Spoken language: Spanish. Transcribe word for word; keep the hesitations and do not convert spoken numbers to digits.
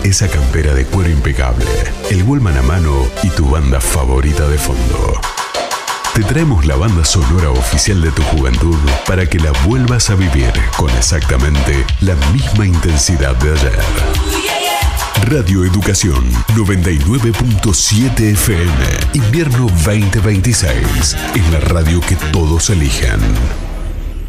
esa campera de cuero impecable, el Walkman a mano y tu banda favorita de fondo. Te traemos la banda sonora oficial de tu juventud para que la vuelvas a vivir con exactamente la misma intensidad de ayer. Radio Educación noventa y nueve punto siete F M, invierno veinte veintiséis, es la radio que todos eligen.